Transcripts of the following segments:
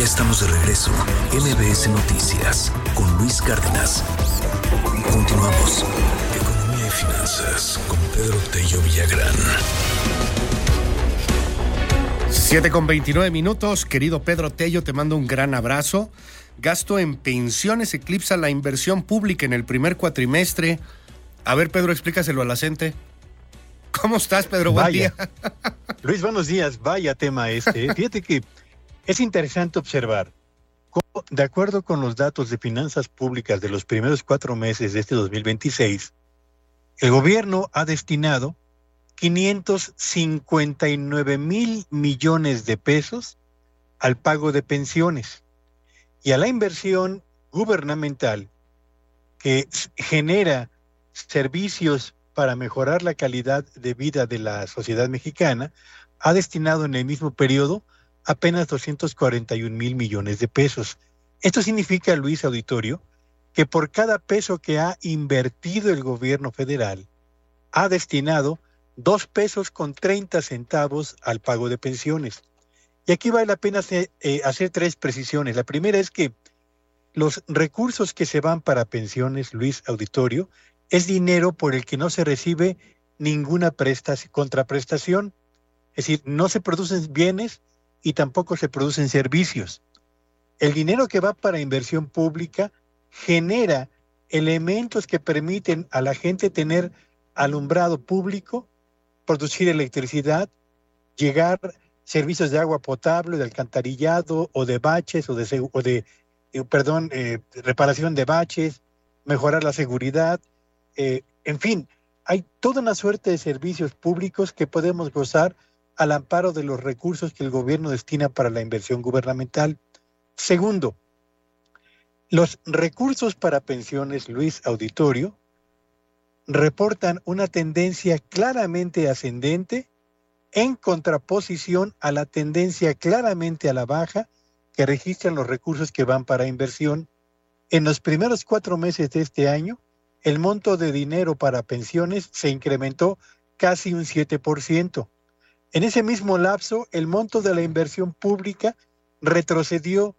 Ya estamos de regreso. MBS Noticias con Luis Cárdenas. Continuamos. Economía y finanzas con Pedro Tello Villagrán. 7:29. Querido Pedro Tello, te mando un gran abrazo. Gasto en pensiones eclipsa la inversión pública en el primer cuatrimestre. A ver, Pedro, explícaselo a la gente. ¿Cómo estás, Pedro? Buen día. Luis, buenos días. Vaya tema este. Fíjate que es interesante observar cómo, de acuerdo con los datos de finanzas públicas de los primeros 4 meses de este 2026, el gobierno ha destinado 559 mil millones de pesos al pago de pensiones y a la inversión gubernamental que genera servicios para mejorar la calidad de vida de la sociedad mexicana, ha destinado en el mismo periodo apenas 241 mil millones de pesos. Esto significa, Luis Auditorio, que por cada peso que ha invertido el gobierno federal, ha destinado 2.30 pesos al pago de pensiones. Y aquí vale la pena hacer 3 precisiones. La primera es que los recursos que se van para pensiones, Luis Auditorio, es dinero por el que no se recibe ninguna contraprestación. Es decir, no se producen bienes y tampoco se producen servicios. El dinero que va para inversión pública genera elementos que permiten a la gente tener alumbrado público, producir electricidad, llegar servicios de agua potable, de alcantarillado o de baches reparación de baches, mejorar la seguridad, en fin, hay toda una suerte de servicios públicos que podemos gozar al amparo de los recursos que el gobierno destina para la inversión gubernamental. Segundo, los recursos para pensiones, Luis Auditorio, reportan una tendencia claramente ascendente en contraposición a la tendencia claramente a la baja que registran los recursos que van para inversión. En los primeros 4 meses de este año, el monto de dinero para pensiones se incrementó casi un 7%. En ese mismo lapso, el monto de la inversión pública retrocedió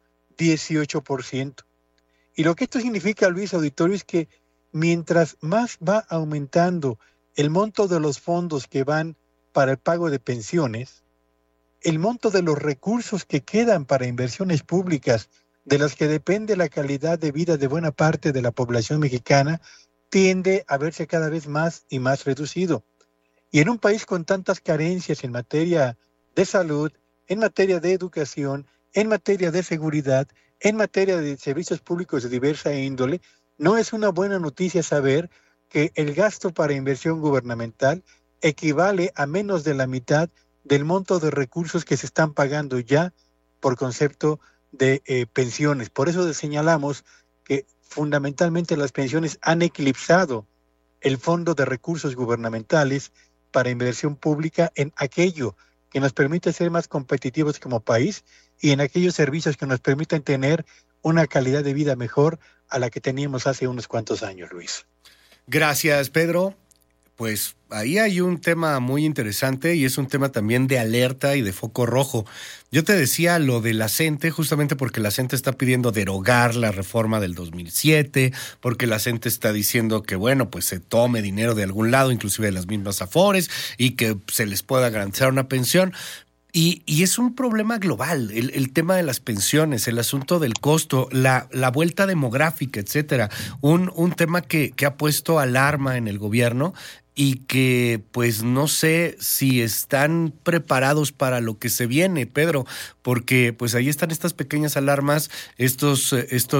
18%. Y lo que esto significa, Luis Auditorio, es que mientras más va aumentando el monto de los fondos que van para el pago de pensiones, el monto de los recursos que quedan para inversiones públicas, de las que depende la calidad de vida de buena parte de la población mexicana, tiende a verse cada vez más y más reducido. Y en un país con tantas carencias en materia de salud, en materia de educación, en materia de seguridad, en materia de servicios públicos de diversa índole, no es una buena noticia saber que el gasto para inversión gubernamental equivale a menos de la mitad del monto de recursos que se están pagando ya por concepto de pensiones. Por eso señalamos que fundamentalmente las pensiones han eclipsado el fondo de recursos gubernamentales para inversión pública en aquello que nos permite ser más competitivos como país y en aquellos servicios que nos permiten tener una calidad de vida mejor a la que teníamos hace unos cuantos años, Luis. Gracias, Pedro. Pues ahí hay un tema muy interesante y es un tema también de alerta y de foco rojo. Yo te decía lo de la CENTE justamente porque la CENTE está pidiendo derogar la reforma del 2007, porque la CENTE está diciendo que, bueno, pues se tome dinero de algún lado, inclusive de las mismas Afores, y que se les pueda garantizar una pensión. Y es un problema global, el tema de las pensiones, el asunto del costo, la vuelta demográfica, etcétera. Un tema que ha puesto alarma en el gobierno y que pues no sé si están preparados para lo que se viene, Pedro, porque pues ahí están estas pequeñas alarmas, estos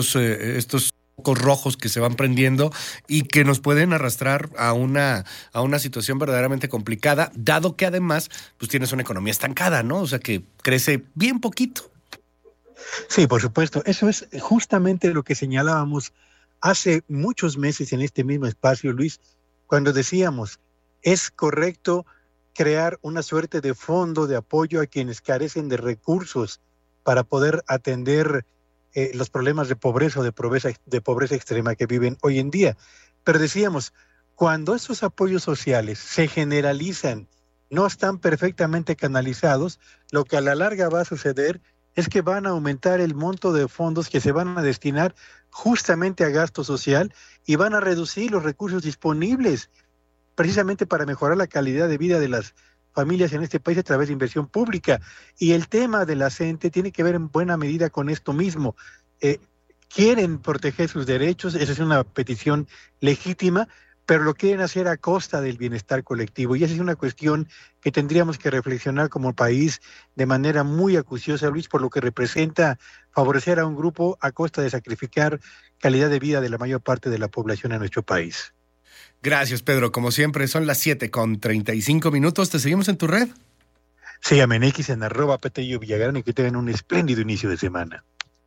focos rojos que se van prendiendo y que nos pueden arrastrar a una situación verdaderamente complicada, dado que además pues tienes una economía estancada, ¿no? O sea, que crece bien poquito. Sí, por supuesto. Eso es justamente lo que señalábamos hace muchos meses en este mismo espacio, Luis, cuando decíamos, es correcto crear una suerte de fondo de apoyo a quienes carecen de recursos para poder atender los problemas de pobreza o de pobreza extrema que viven hoy en día. Pero decíamos, cuando esos apoyos sociales se generalizan, no están perfectamente canalizados, lo que a la larga va a suceder es que van a aumentar el monto de fondos que se van a destinar justamente a gasto social y van a reducir los recursos disponibles precisamente para mejorar la calidad de vida de las familias en este país a través de inversión pública. Y el tema de la CENTE tiene que ver en buena medida con esto mismo. Quieren proteger sus derechos, esa es una petición legítima, pero lo quieren hacer a costa del bienestar colectivo. Y esa es una cuestión que tendríamos que reflexionar como país de manera muy acuciosa, Luis, por lo que representa favorecer a un grupo a costa de sacrificar calidad de vida de la mayor parte de la población en nuestro país. Gracias, Pedro. Como siempre, son las 7:35. ¿Te seguimos en tu red? Síganme en X en @Petello Villagrán y que tengan un espléndido inicio de semana.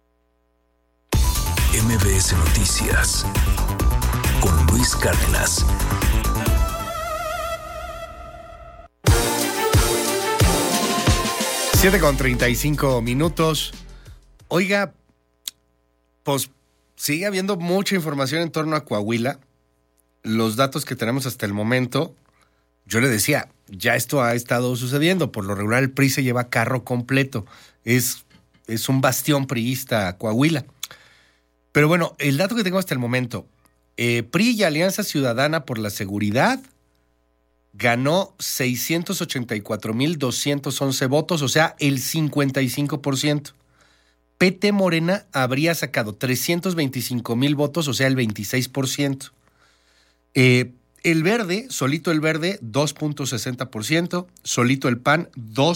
MBS Noticias con Luis Cárdenas. Siete con 35 minutos. Oiga, pues sigue habiendo mucha información en torno a Coahuila. Los datos que tenemos hasta el momento, yo le decía, ya esto ha estado sucediendo. Por lo regular el PRI se lleva carro completo. Es un bastión priista Coahuila. Pero bueno, el dato que tengo hasta el momento, PRI y Alianza Ciudadana por la Seguridad ganó 684,211 votos, o sea, el 55%. PT Morena habría sacado 325,000 votos, o sea, el 26%. El Verde, solito el Verde, 2.60%, solito el PAN,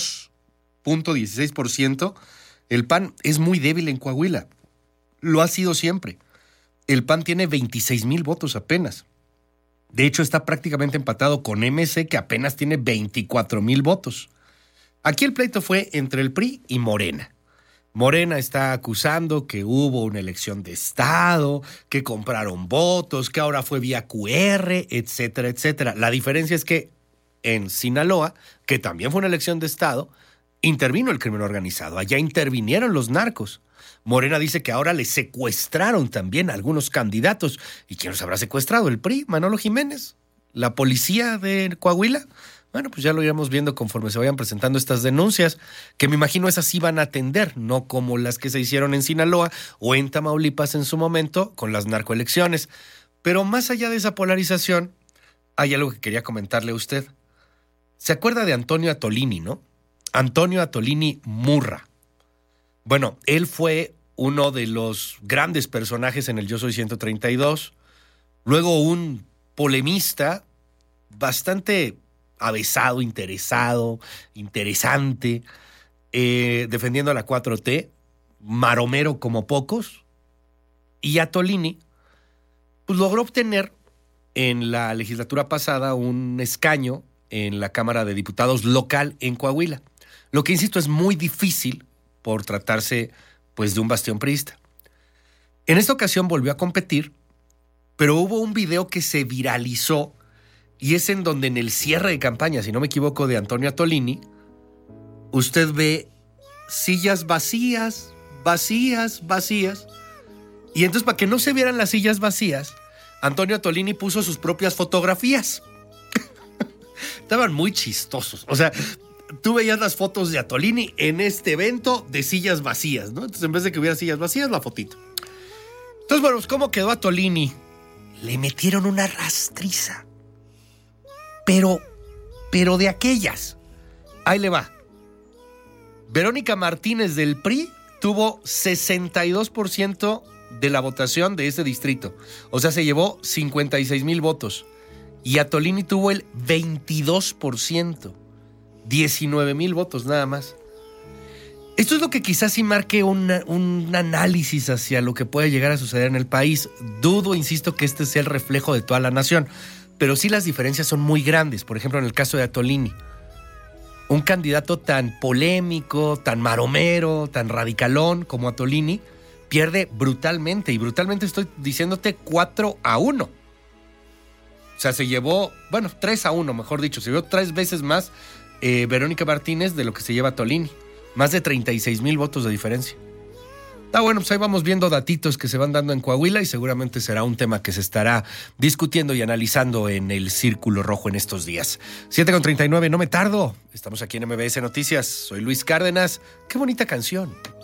2.16%. El PAN es muy débil en Coahuila, lo ha sido siempre. El PAN tiene 26,000 votos apenas. De hecho, está prácticamente empatado con MC, que apenas tiene 24,000 votos. Aquí el pleito fue entre el PRI y Morena. Morena está acusando que hubo una elección de Estado, que compraron votos, que ahora fue vía QR, etcétera, etcétera. La diferencia es que en Sinaloa, que también fue una elección de Estado, intervino el crimen organizado. Allá intervinieron los narcos. Morena dice que ahora le secuestraron también a algunos candidatos. ¿Y quién los habrá secuestrado? ¿El PRI? ¿Manolo Jiménez? ¿La policía de Coahuila? Bueno, pues ya lo iremos viendo conforme se vayan presentando estas denuncias, que me imagino esas sí van a atender, no como las que se hicieron en Sinaloa o en Tamaulipas en su momento con las narcoelecciones. Pero más allá de esa polarización, hay algo que quería comentarle a usted. ¿Se acuerda de Antonio Atolini, no? Antonio Atolini Murra. Bueno, él fue uno de los grandes personajes en el Yo Soy 132, luego un polemista bastante avesado, interesante, defendiendo a la 4T, maromero como pocos, y Atolini pues logró obtener en la legislatura pasada un escaño en la Cámara de Diputados local en Coahuila, lo que insisto es muy difícil por tratarse pues de un bastión priista. En esta ocasión volvió a competir, pero hubo un video que se viralizó y es en donde en el cierre de campaña, si no me equivoco, de Antonio Atolini, usted ve sillas vacías. Y entonces, para que no se vieran las sillas vacías, Antonio Atolini puso sus propias fotografías. Estaban muy chistosos. O sea, tú veías las fotos de Atolini en este evento de sillas vacías, ¿no? Entonces, en vez de que hubiera sillas vacías, la fotito. Entonces, bueno, ¿cómo quedó Atolini? Le metieron una rastriza. Pero de aquellas. Ahí le va. Verónica Martínez del PRI tuvo 62% de la votación de ese distrito. O sea, se llevó 56,000 votos. Y Atolini tuvo el 22%. 19,000 votos nada más. Esto es lo que quizás sí marque un análisis hacia lo que puede llegar a suceder en el país. Dudo, insisto, que este sea el reflejo de toda la nación. Pero sí las diferencias son muy grandes. Por ejemplo, en el caso de Atolini, un candidato tan polémico, tan maromero, tan radicalón como Atolini, pierde brutalmente. Y brutalmente estoy diciéndote 4-1. O sea, se llevó, 3-1, mejor dicho. Se llevó 3 veces más Verónica Martínez de lo que se lleva Atolini. Más de 36,000 votos de diferencia. Está bueno, pues ahí vamos viendo datitos que se van dando en Coahuila y seguramente será un tema que se estará discutiendo y analizando en el Círculo Rojo en estos días. 7:39, no me tardo. Estamos aquí en MBS Noticias. Soy Luis Cárdenas. Qué bonita canción.